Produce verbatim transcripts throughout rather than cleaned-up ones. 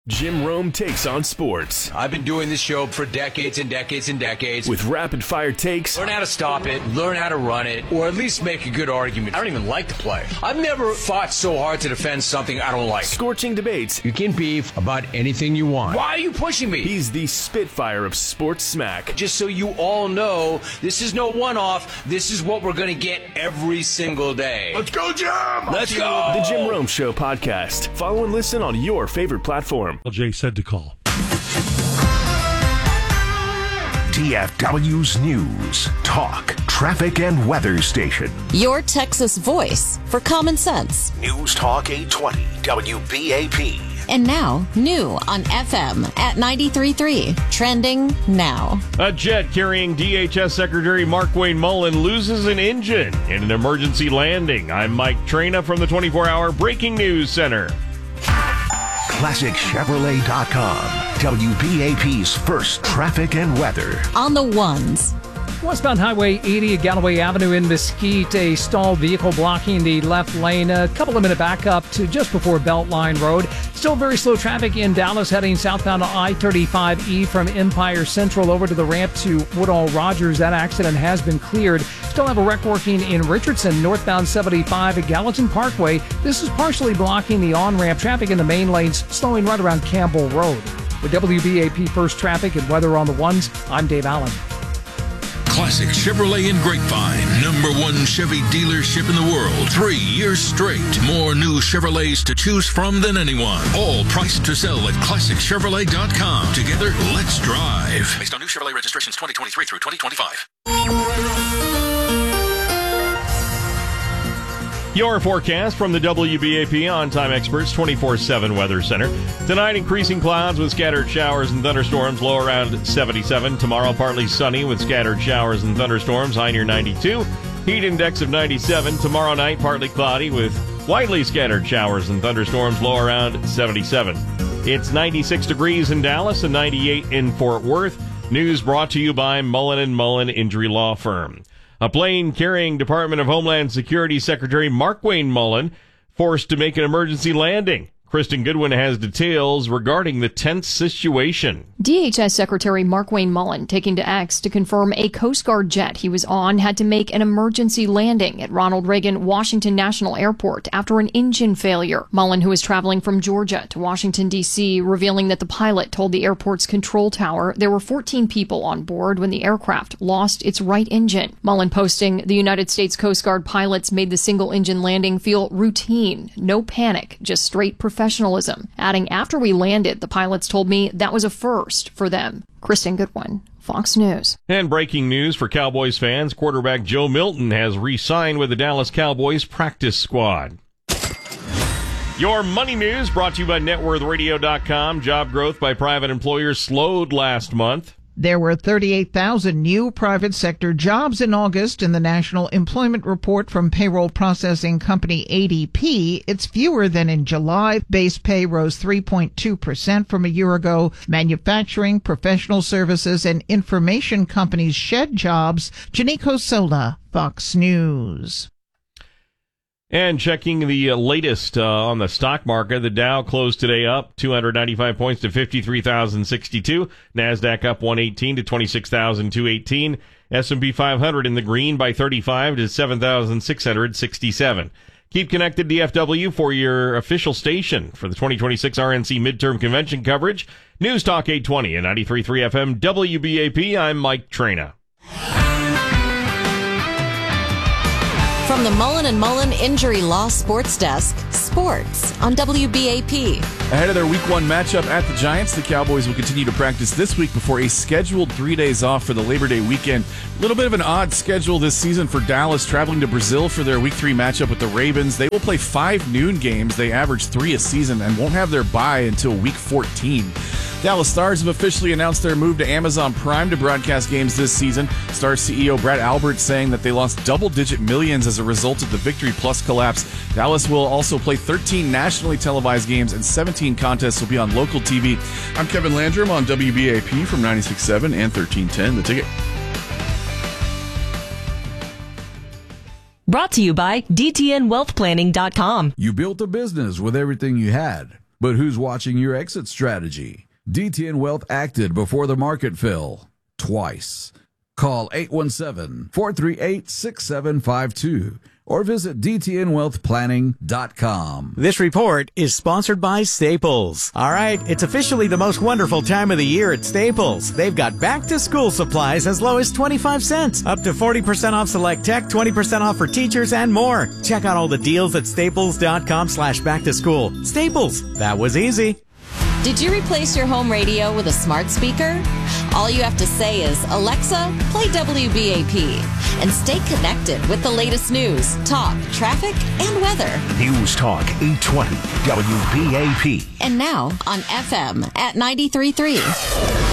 Jim Rome takes on sports. I've been doing this show for decades and decades and decades. With rapid-fire takes. Learn how to stop it, learn how to run it, or at least make a good argument. I don't even like the play. I've never fought so hard to defend something I don't like. Scorching debates. You can beef about anything you want. Why are you pushing me? He's the Spitfire of sports smack. Just so you all know, this is no one-off. This is what we're going to get every single day. Let's go, Jim! Let's go! The Jim Rome Show podcast. Follow and listen on your favorite platform. L J said to call. T F W's News, Talk, Traffic, and Weather Station. Your Texas voice for common sense. News Talk eight twenty W B A P. And now, new on F M at ninety-three point three. Trending now. A jet carrying D H S Secretary Markwayne Mullin loses an engine in an emergency landing. I'm Mike Trina from the twenty-four hour Breaking News Center. Classic Chevrolet dot com, W B A P's first traffic and weather. On the ones. Westbound Highway eighty at Galloway Avenue in Mesquite, a stalled vehicle blocking the left lane. A couple of minute backup to just before Beltline Road. Still very slow traffic in Dallas heading southbound to I thirty-five E from Empire Central over to the ramp to Woodall Rogers. That accident has been cleared. Still have a wreck working in Richardson, northbound seventy-five at Gallatin Parkway. This is partially blocking the on-ramp traffic in the main lanes, slowing right around Campbell Road. With W B A P First Traffic and Weather on the Ones, I'm Dave Allen. Classic Chevrolet in Grapevine, number one Chevy dealership in the world, three years straight. More new Chevrolets to choose from than anyone. All priced to sell at Classic Chevrolet dot com. Together, let's drive. Based on new Chevrolet registrations twenty twenty-three through twenty twenty-five. Your forecast from the W B A P On-Time Experts twenty-four seven Weather Center. Tonight, increasing clouds with scattered showers and thunderstorms, low around seventy-seven. Tomorrow, partly sunny with scattered showers and thunderstorms, high near ninety-two. Heat index of ninety-seven. Tomorrow night, partly cloudy with widely scattered showers and thunderstorms, low around seventy-seven. It's ninety-six degrees in Dallas and ninety-eight in Fort Worth. News brought to you by Mullen and Mullen Injury Law Firm. A plane carrying Department of Homeland Security Secretary Markwayne Mullin forced to make an emergency landing. Kristen Goodwin has details regarding the tense situation. D H S Secretary Markwayne Mullin taking to X to confirm a Coast Guard jet he was on had to make an emergency landing at Ronald Reagan Washington National Airport after an engine failure. Mullin, who was traveling from Georgia to Washington, D C, revealing that the pilot told the airport's control tower there were fourteen people on board when the aircraft lost its right engine. Mullin posting, the United States Coast Guard pilots made the single-engine landing feel routine, no panic, just straight professionalism. Professionalism. Adding, after we landed, the pilots told me that was a first for them. Kristen Goodwin, Fox News. And breaking news for Cowboys fans, quarterback Joe Milton has re-signed with the Dallas Cowboys practice squad. Your money news brought to you by net worth radio dot com. Job growth by private employers slowed last month. There were thirty-eight thousand new private sector jobs in August in the National Employment Report from payroll processing company A D P. It's fewer than in July. Base pay rose three point two percent from a year ago. Manufacturing, professional services, and information companies shed jobs. Janico Sola, Fox News. And checking the uh, latest uh, on the stock market, the Dow closed today up two hundred ninety-five points to fifty-three thousand sixty-two. NASDAQ up one eighteen to twenty-six thousand two hundred eighteen. S and P five hundred in the green by thirty-five to seven thousand six hundred sixty-seven. Keep connected to D F W for your official station for the twenty twenty-six R N C midterm convention coverage. News Talk eight twenty and ninety-three point three F M W B A P. I'm Mike Trina. From the Mullen and Mullen Injury Law Sports Desk, sports on W B A P. Ahead of their week one matchup at the Giants, the Cowboys will continue to practice this week before a scheduled three days off for the Labor Day weekend. A little bit of an odd schedule this season for Dallas, traveling to Brazil for their week three matchup with the Ravens. They will play five noon games. They average three a season and won't have their bye until week fourteen. Dallas Stars have officially announced their move to Amazon Prime to broadcast games this season. Stars C E O Brad Albert saying that they lost double-digit millions as a result of the Victory Plus collapse. Dallas will also play thirteen nationally televised games and seventeen contests will be on local T V. I'm Kevin Landrum on W B A P from ninety-six point seven and thirteen ten. The Ticket. Brought to you by D T N wealth planning dot com. You built a business with everything you had. But who's watching your exit strategy? D T N Wealth acted before the market fell twice. Call eight one seven, four three eight, six seven five two or visit D T N wealth planning dot com. This report is sponsored by Staples. All right, it's officially the most wonderful time of the year at Staples. They've got back-to-school supplies as low as twenty-five cents, up to forty percent off select tech, twenty percent off for teachers, and more. Check out all the deals at staples.com slash back-to-school. Staples, that was easy. Did you replace your home radio with a smart speaker? All you have to say is, Alexa, play W B A P, and stay connected with the latest news, talk, traffic, and weather. News Talk eight twenty W B A P. And now on F M at ninety-three point three.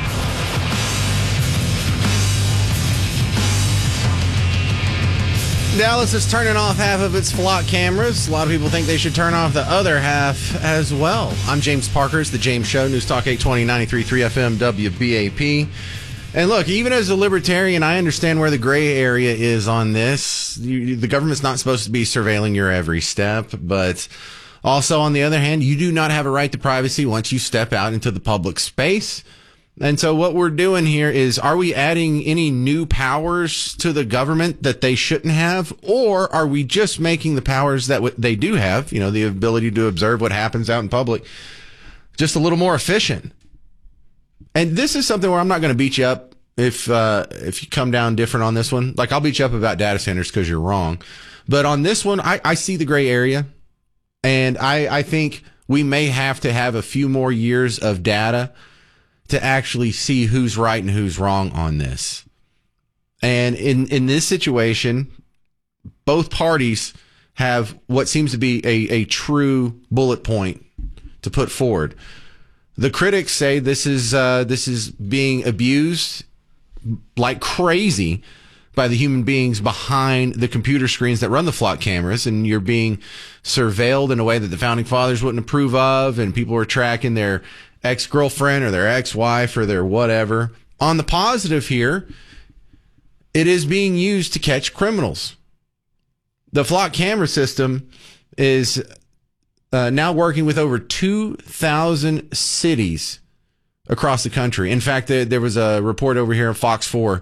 Dallas is turning off half of its flock cameras. A lot of people think they should turn off the other half as well. I'm James Parker. It's The James Show, News Talk eight twenty, ninety-three point three F M, W B A P. And look, even as a libertarian, I understand where the gray area is on this. You, the government's not supposed to be surveilling your every step, but also, on the other hand, you do not have a right to privacy once you step out into the public space. And so what we're doing here is, are we adding any new powers to the government that they shouldn't have? Or are we just making the powers that w- they do have, you know, the ability to observe what happens out in public, just a little more efficient? And this is something where I'm not going to beat you up if uh, if you come down different on this one. Like, I'll beat you up about data centers because you're wrong. But on this one, I, I see the gray area. And I, I think we may have to have a few more years of data to actually see who's right and who's wrong on this. And in, in this situation, both parties have what seems to be a, a true bullet point to put forward. The critics say this is uh, this is being abused like crazy by the human beings behind the computer screens that run the flock cameras, and you're being surveilled in a way that the founding fathers wouldn't approve of, and people are tracking their ex-girlfriend or their ex-wife or their whatever. On the positive here, it is being used to catch criminals. The flock camera system is uh, now working with over two thousand cities across the country. In fact, there, there was a report over here on Fox four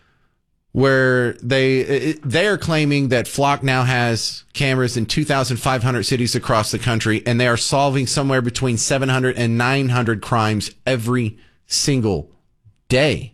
where they they are claiming that Flock now has cameras in two thousand five hundred cities across the country, and they are solving somewhere between seven hundred and nine hundred crimes every single day.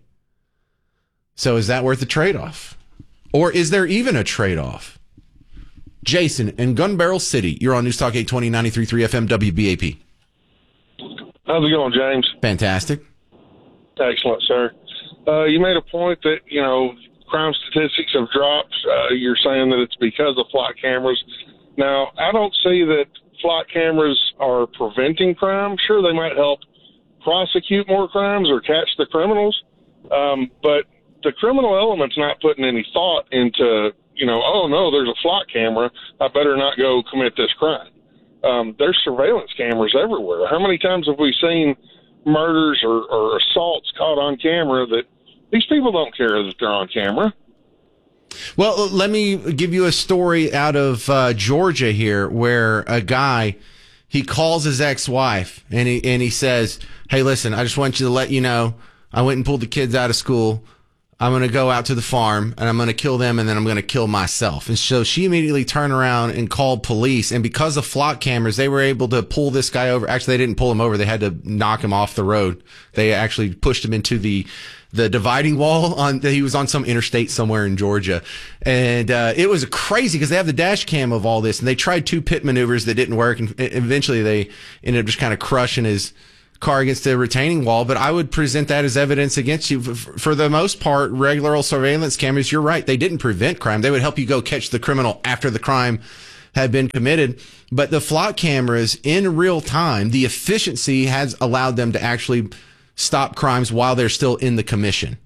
So is that worth the trade-off? Or is there even a trade-off? Jason in Gun Barrel City, you're on News Talk eight twenty, ninety-three point three F M, W B A P. How's it going, James? Fantastic. Excellent, sir. Uh, you made a point that, you know, crime statistics have dropped. Uh, you're saying that it's because of flock cameras. Now, I don't see that flock cameras are preventing crime. Sure, they might help prosecute more crimes or catch the criminals, um, but the criminal element's not putting any thought into, you know, oh, no, there's a flock camera, I better not go commit this crime. Um, there's surveillance cameras everywhere. How many times have we seen murders or, or assaults caught on camera that these people don't care that they're on camera? Well, let me give you a story out of uh, Georgia here, where a guy, he calls his ex-wife and he and he says, "Hey, listen, I just want you to let you know, I went and pulled the kids out of school. I'm going to go out to the farm and I'm going to kill them, and then I'm going to kill myself." And so she immediately turned around and called police. And because of flock cameras, they were able to pull this guy over. Actually, they didn't pull him over. They had to knock him off the road. They actually pushed him into the the dividing wall. On he was on some interstate somewhere in Georgia. And uh, it was crazy because they have the dash cam of all this. And they tried two pit maneuvers that didn't work. And eventually they ended up just kind of crushing his car against the retaining wall. But I would present that as evidence against you. For the most part, regular old surveillance cameras, you're right, they didn't prevent crime. They would help you go catch the criminal after the crime had been committed. But the flock cameras in real time, the efficiency has allowed them to actually stop crimes while they're still in the commission.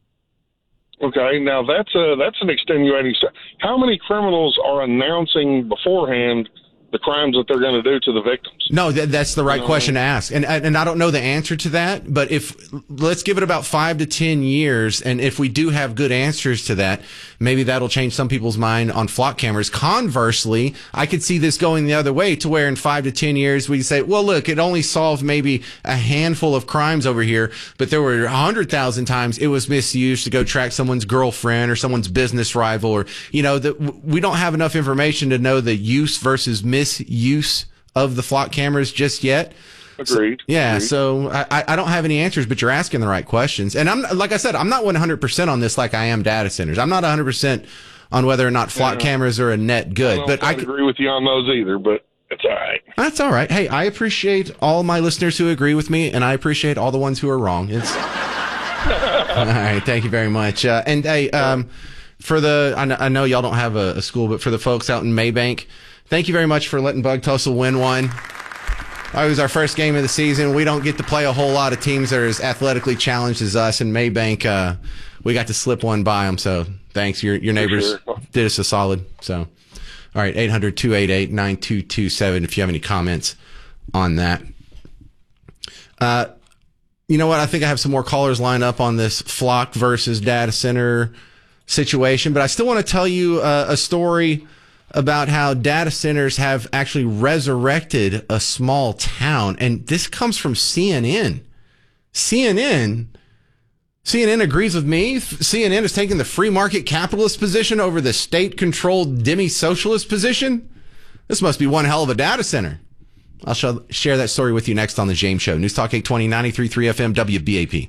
Okay, now that's a, that's an extenuating. How many criminals are announcing beforehand the crimes that they're going to do to the victims. No, that, that's the right You know, question to ask. And, and I don't know the answer to that, but if, let's give it about five to ten years. And if we do have good answers to that, maybe that'll change some people's mind on flock cameras. Conversely, I could see this going the other way to where in five to ten years, we say, well, look, it only solved maybe a handful of crimes over here, but there were a hundred thousand times it was misused to go track someone's girlfriend or someone's business rival, or, you know, that we don't have enough information to know the use versus misuse of the flock cameras just yet. Agreed. So, yeah. Agreed. So I, I don't have any answers, but you're asking the right questions. And I'm, like I said, I'm not one hundred percent on this like I am data centers. I'm not one hundred percent on whether or not flock Yeah. cameras are a net good, I don't but I quite agree with you on those either, but it's all right. That's all right. Hey, I appreciate all my listeners who agree with me, and I appreciate all the ones who are wrong. It's all right. Thank you very much. Uh, and hey, um, for the, I know, I know y'all don't have a, a school, but for the folks out in Maybank, thank you very much for letting Bug Tussle win one. It was our first game of the season. We don't get to play a whole lot of teams that are as athletically challenged as us. And Maybank, uh, we got to slip one by them. So thanks. Your your neighbors sure. did us a solid. So, all right, eight hundred, two eight eight, nine two two seven if you have any comments on that. Uh, you know what? I think I have some more callers lined up on this flock versus data center situation, but I still want to tell you uh, a story about how data centers have actually resurrected a small town. And this comes from C N N. C N N, C N N agrees with me. C N N is taking the free market capitalist position over the state-controlled demi-socialist position. This must be one hell of a data center. I'll show, share that story with you next on The James Show. News Talk eight twenty, ninety-three point three F M, W B A P.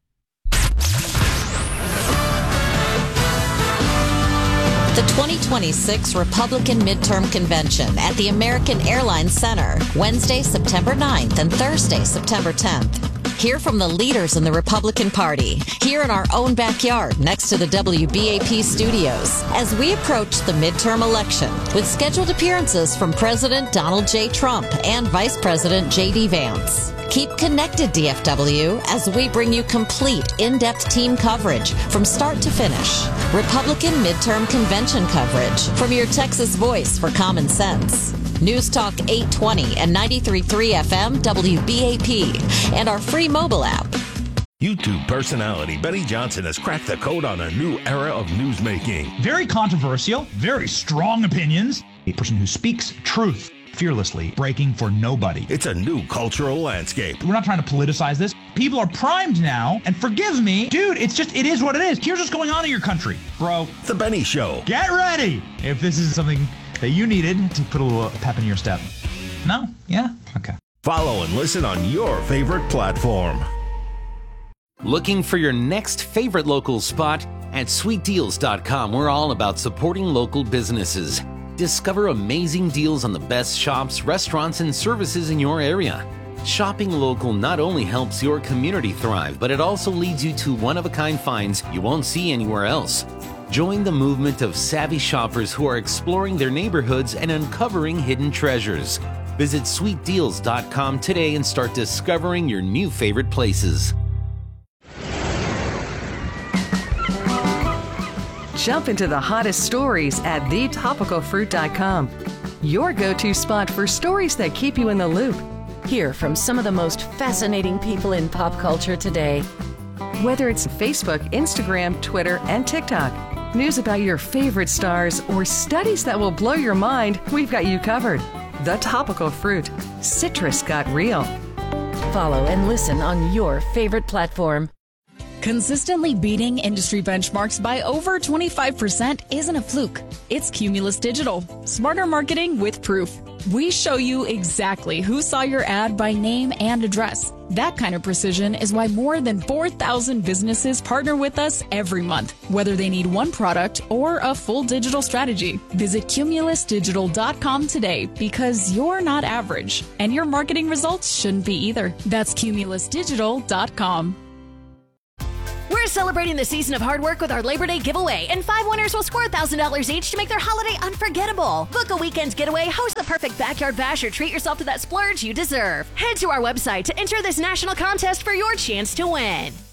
The twenty twenty-six Republican Midterm Convention at the American Airlines Center, Wednesday, September ninth and Thursday, September tenth. Hear from the leaders in the Republican Party, here in our own backyard next to the W B A P studios, as we approach the midterm election with scheduled appearances from President Donald J. Trump and Vice President J D. Vance. Keep connected, D F W, as we bring you complete, in-depth team coverage from start to finish. Republican Midterm Convention coverage from your Texas voice for common sense. News Talk eight twenty and ninety-three point three F M, W B A P, and our free mobile app. YouTube personality Benny Johnson has cracked the code on a new era of newsmaking. Very controversial, very strong opinions. A person who speaks truth fearlessly, breaking for nobody. It's a new cultural landscape. We're not trying to politicize this. People are primed now, and forgive me, dude, it's just, it is what it is. Here's what's going on in your country, bro. The Benny Show. Get ready if this is something that you needed to put a little pep in your step. No? Yeah? Okay. Follow and listen on your favorite platform. Looking for your next favorite local spot? At sweet deals dot com, we're all about supporting local businesses. Discover amazing deals on the best shops, restaurants, and services in your area. Shopping local not only helps your community thrive, but it also leads you to one-of-a-kind finds you won't see anywhere else. Join the movement of savvy shoppers who are exploring their neighborhoods and uncovering hidden treasures. Visit sweet deals dot com today and start discovering your new favorite places. Jump into the hottest stories at the topical fruit dot com. Your go-to spot for stories that keep you in the loop. Hear from some of the most fascinating people in pop culture today. Whether it's Facebook, Instagram, Twitter, and TikTok, news about your favorite stars, or studies that will blow your mind, we've got you covered. The Topical Fruit. Citrus got real. Follow and listen on your favorite platform. Consistently beating industry benchmarks by over twenty-five percent isn't a fluke. It's Cumulus Digital. Smarter marketing with proof. We show you exactly who saw your ad by name and address. That kind of precision is why more than four thousand businesses partner with us every month, whether they need one product or a full digital strategy. Visit cumulus digital dot com today, because you're not average, and your marketing results shouldn't be either. That's cumulus digital dot com. We're celebrating the season of hard work with our Labor Day giveaway, and five winners will score one thousand dollars each to make their holiday unforgettable. Book a weekend's getaway, host the perfect backyard bash, or treat yourself to that splurge you deserve. Head to our website to enter this national contest for your chance to win.